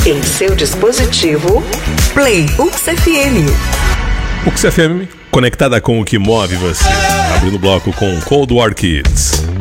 Em seu dispositivo, Play UX FM. UX FM, conectada com o que move você. Abrindo o bloco com Cold War Kids.